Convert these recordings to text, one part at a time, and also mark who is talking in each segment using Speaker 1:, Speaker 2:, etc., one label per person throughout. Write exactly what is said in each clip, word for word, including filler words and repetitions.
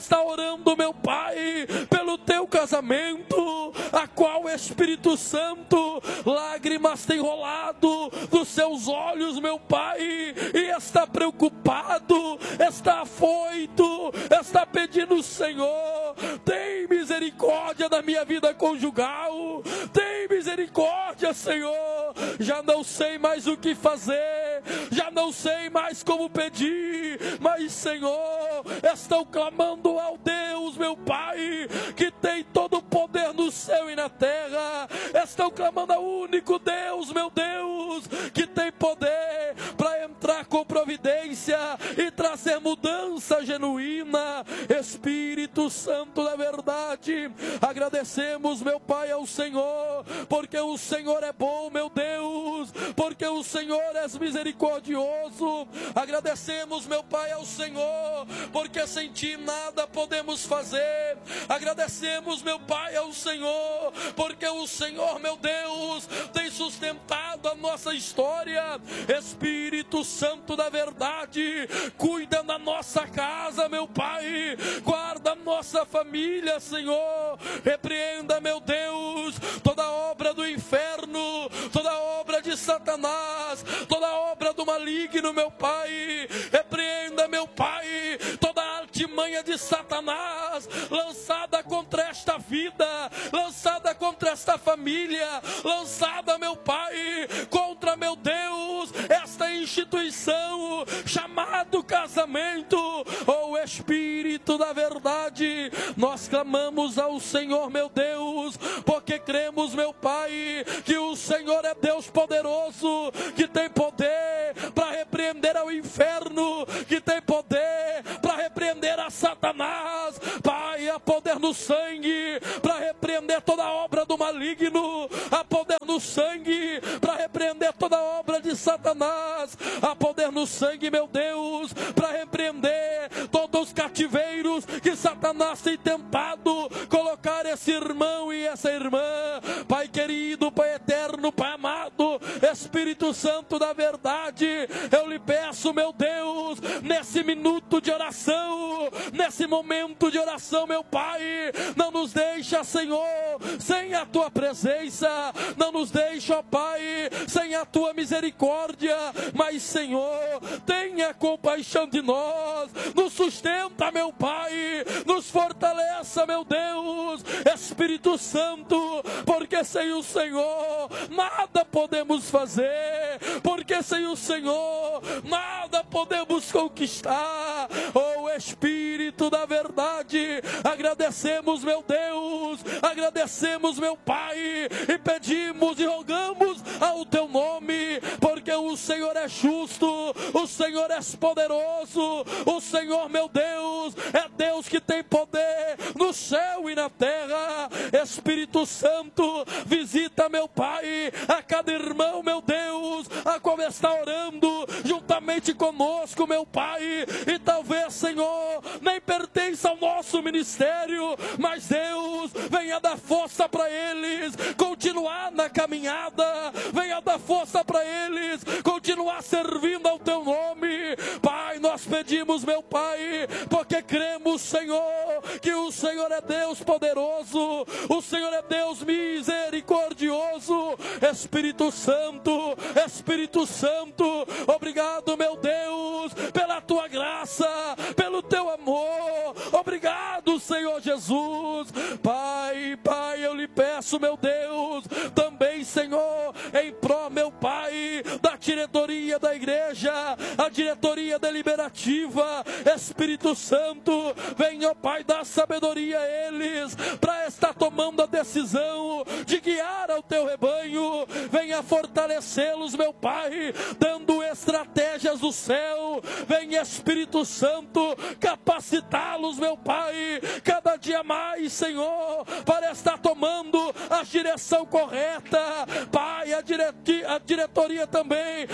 Speaker 1: está orando, meu Pai, pelo teu casamento, a qual o Espírito Santo, lágrimas tem rolado dos seus olhos, meu Pai, e está preocupado, está afoito, está pedindo: Senhor, tem misericórdia da minha vida conjugal, tem misericórdia, Senhor, já não sei mais o que fazer, já não sei mais como pedir, mas, Senhor, estão clamando ao Deus, meu Pai, que tem todo o poder no céu e na terra, estão clamando ao único Deus, meu Deus, que tem poder para entrar com providência e trazer mudança genuína. Espírito Santo da verdade, agradecemos, meu Pai, ao Senhor, porque o Senhor é bom, meu Deus, porque o Senhor é misericordioso. Agradecemos, meu Pai, ao Senhor, porque sem Ti nada podemos fazer. Agradecemos, meu Pai, ao Senhor, porque o Senhor, meu Deus, tem sustentado a nossa história. Espírito Santo da verdade, cuida da nossa casa, meu Pai, guarda a nossa família, Senhor. Repreenda, meu Deus, toda obra do inferno, toda obra de Satanás, toda obra do maligno, meu Pai. Repreenda, meu Pai, toda artimanha de Satanás lançada contra esta vida, lançada contra esta família, lançada, meu Pai, contra, meu Deus, esta instituição chamado casamento. Oh, Espírito da verdade, nós clamamos ao Senhor, meu Deus, porque cremos, meu Pai, que o Senhor é Deus poderoso, que tem poder para repreender ao inferno, que tem poder para repreender a Satanás. Pai, há poder no sangue para repreender toda obra do maligno, há poder no sangue para repreender toda obra de Satanás, há poder no sangue, meu Deus, para repreender todos os cativeiros que Satanás tem tentado colocar esse irmão e essa irmã. Pai querido, Pai eterno, Pai amado, Espírito Santo da verdade, eu lhe peço, meu Deus, nesse minuto de oração, nesse momento de oração, meu Pai, não nos deixa, Senhor, sem a Tua presença, não nos deixa, ó Pai, sem a Tua misericórdia, mas, Senhor, tenha compaixão de nós, nos sustenta, meu Pai, nos fortaleça, meu Deus, Espírito Santo, porque sem o Senhor nada podemos fazer, porque sem o Senhor nada podemos conquistar. Oh, Espírito da verdade, agradecemos, meu Deus, agradecemos, meu Pai, e pedimos e rogamos ao Teu nome, porque o Senhor é justo, o Senhor é poderoso, o Senhor, meu Deus, é Deus que tem poder no céu e na terra. Espírito Santo, visita, meu Pai, a cada irmão, meu Deus, a qual está orando juntamente conosco, meu Pai, e talvez, Senhor, nem pertence ao nosso ministério, mas Deus, venha dar força para eles continuar na caminhada, venha dar força para eles continuar servindo ao Teu nome. Pai, nós pedimos, meu Pai, porque cremos, Senhor, que o Senhor é Deus poderoso, o Senhor é Deus misericordioso. Espírito Santo, Espírito Santo, obrigado, meu Deus, pela Tua graça, pelo Teu amor, obrigado, Senhor Jesus. Pai, Pai, eu lhe peço, meu Deus, também, Senhor, em pró, meu Pai, da diretoria da igreja, a diretoria deliberativa, Espírito Santo, venha, ó Pai, dar sabedoria a eles, para estar tomando a decisão de guiar ao Teu rebanho, venha fortalecê-los, meu Pai, dando estratégias do céu, venha, Espírito Santo, capacitá-los, meu Pai, cada dia mais, Senhor, para estar tomando a direção correta. Pai, a, direti- a diretoria também, dele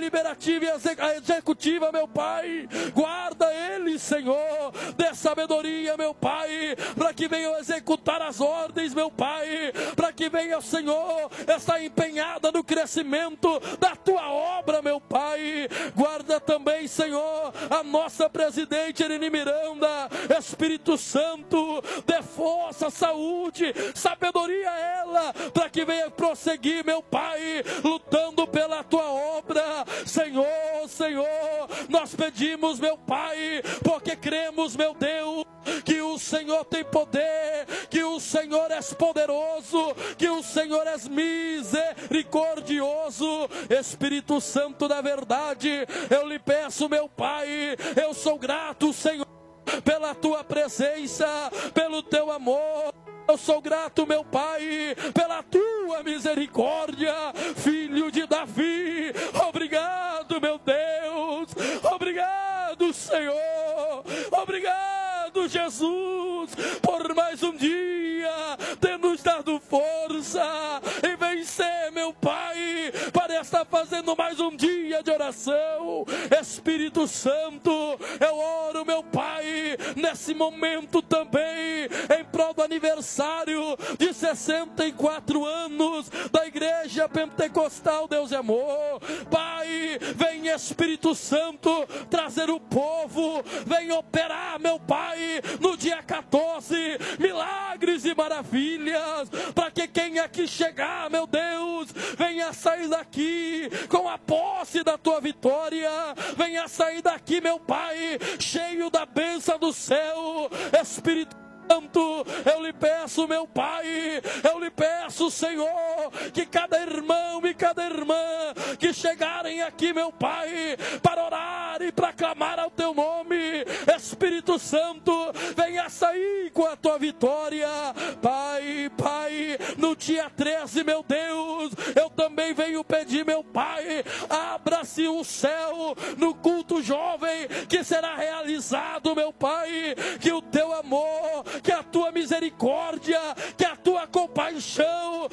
Speaker 1: deliberativa e a executiva, meu Pai. Guarda eles, Senhor, dê sabedoria, meu Pai, para que venham executar as ordens, meu Pai, para que venha, Senhor, estar empenhada no crescimento da tua obra, meu Pai. Guarda também, Senhor, a nossa presidente Irene Miranda. Espírito Santo, dê força, saúde, sabedoria a ela, para que venha prosseguir, meu Pai, lutando pela tua obra. Senhor, Senhor, nós pedimos, meu Pai, porque cremos, meu Deus, que o Senhor tem poder, que o Senhor é poderoso, que o Senhor é misericordioso. Espírito Santo da verdade, eu lhe peço, meu Pai, eu sou grato, Senhor, pela tua presença, pelo teu amor. Eu sou grato, meu Pai, pela tua misericórdia, Filho de Davi. Obrigado, meu Deus. Obrigado, Senhor. Obrigado, Jesus, por mais um dia ter nos dado força e vencer, meu Pai, para estar fazendo mais um dia de oração. Espírito Santo, eu oro, meu Pai, nesse momento também, em prol do aniversário de sessenta e quatro anos da Igreja Pentecostal Deus e Amor. Pai, vem Espírito Santo trazer o povo, vem operar, meu Pai, no dia quatorze, milagres e maravilhas, para que quem aqui chegar, meu Deus, venha sair daqui com a posse da tua vitória, venha sair daqui, meu Pai, cheio da bênção do céu. Espírito Santo, eu lhe peço, meu Pai, eu lhe peço, Senhor, que cada irmão e cada irmã que chegarem aqui, meu Pai, para orar e para clamar ao teu nome, Espírito Santo, venha sair com a tua vitória. Pai, Pai, no dia treze, meu Deus, eu também venho pedir, meu Pai, abra-se o céu no culto jovem que será realizado, meu Pai, que o teu amor, que a tua misericórdia, que